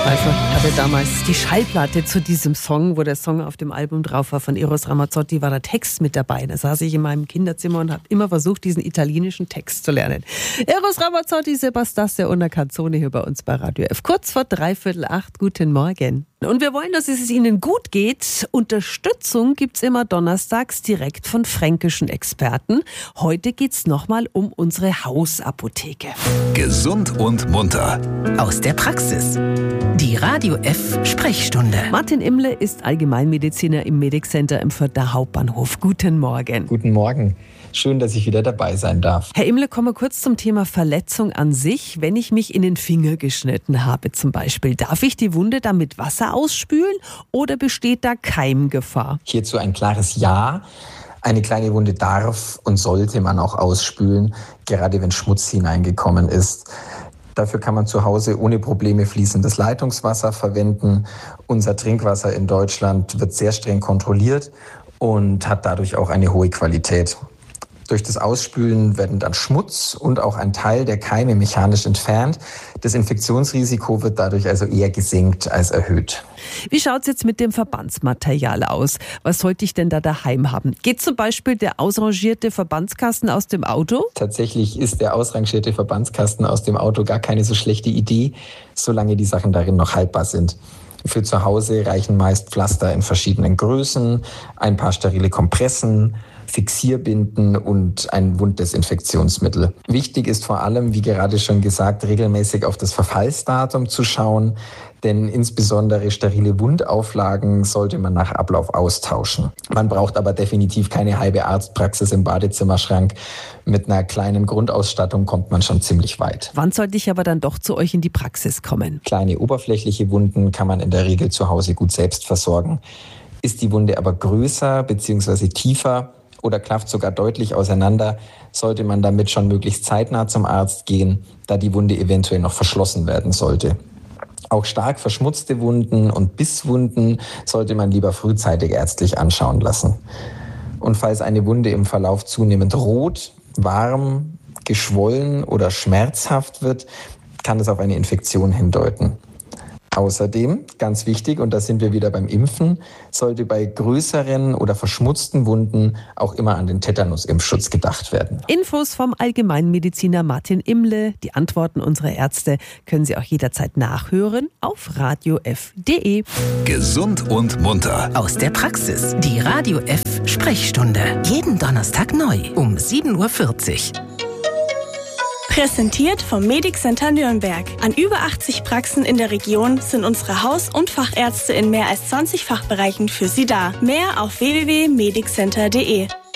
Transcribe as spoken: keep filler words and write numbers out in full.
Also ich hatte damals die Schallplatte zu diesem Song, wo der Song auf dem Album drauf war von Eros Ramazzotti, war der Text mit dabei. Da saß ich in meinem Kinderzimmer und habe immer versucht, diesen italienischen Text zu lernen. Eros Ramazzotti, Sebastian und der Canzone hier bei uns bei Radio F. Kurz vor dreiviertel acht, guten Morgen. Und wir wollen, dass es Ihnen gut geht. Unterstützung gibt's immer donnerstags direkt von fränkischen Experten. Heute geht's nochmal um unsere Hausapotheke. Gesund und munter. Aus der Praxis. Die Radio F Sprechstunde. Martin Imle ist Allgemeinmediziner im Medic Center im Fürther Hauptbahnhof. Guten Morgen. Guten Morgen. Schön, dass ich wieder dabei sein darf. Herr Imle, kommen wir kurz zum Thema Verletzung an sich. Wenn ich mich in den Finger geschnitten habe zum Beispiel, darf ich die Wunde dann mit Wasser ausspülen oder besteht da Keimgefahr? Hierzu ein klares Ja. Eine kleine Wunde darf und sollte man auch ausspülen, gerade wenn Schmutz hineingekommen ist. Dafür kann man zu Hause ohne Probleme fließendes Leitungswasser verwenden. Unser Trinkwasser in Deutschland wird sehr streng kontrolliert und hat dadurch auch eine hohe Qualität. Durch das Ausspülen werden dann Schmutz und auch ein Teil der Keime mechanisch entfernt. Das Infektionsrisiko wird dadurch also eher gesenkt als erhöht. Wie schaut es jetzt mit dem Verbandsmaterial aus? Was sollte ich denn da daheim haben? Geht zum Beispiel der ausrangierte Verbandskasten aus dem Auto? Tatsächlich ist der ausrangierte Verbandskasten aus dem Auto gar keine so schlechte Idee, solange die Sachen darin noch haltbar sind. Für zu Hause reichen meist Pflaster in verschiedenen Größen, ein paar sterile Kompressen, Fixierbinden und ein Wunddesinfektionsmittel. Wichtig ist vor allem, wie gerade schon gesagt, regelmäßig auf das Verfallsdatum zu schauen, denn insbesondere sterile Wundauflagen sollte man nach Ablauf austauschen. Man braucht aber definitiv keine halbe Arztpraxis im Badezimmerschrank. Mit einer kleinen Grundausstattung kommt man schon ziemlich weit. Wann sollte ich aber dann doch zu euch in die Praxis kommen? Kleine oberflächliche Wunden kann man in der Regel zu Hause gut selbst versorgen. Ist die Wunde aber größer bzw. tiefer oder klafft sogar deutlich auseinander, sollte man damit schon möglichst zeitnah zum Arzt gehen, da die Wunde eventuell noch verschlossen werden sollte. Auch stark verschmutzte Wunden und Bisswunden sollte man lieber frühzeitig ärztlich anschauen lassen. Und falls eine Wunde im Verlauf zunehmend rot, warm, geschwollen oder schmerzhaft wird, kann es auf eine Infektion hindeuten. Außerdem, ganz wichtig, und da sind wir wieder beim Impfen, sollte bei größeren oder verschmutzten Wunden auch immer an den Tetanus-Impfschutz gedacht werden. Infos vom Allgemeinmediziner Martin Imle, die Antworten unserer Ärzte können Sie auch jederzeit nachhören auf radio f punkt de. Gesund und munter. Aus der Praxis. Die Radio F Sprechstunde. Jeden Donnerstag neu um sieben Uhr vierzig. Präsentiert vom Medic Center Nürnberg. An über achtzig Praxen in der Region sind unsere Haus- und Fachärzte in mehr als zwanzig Fachbereichen für Sie da. Mehr auf w w w punkt medic center punkt de.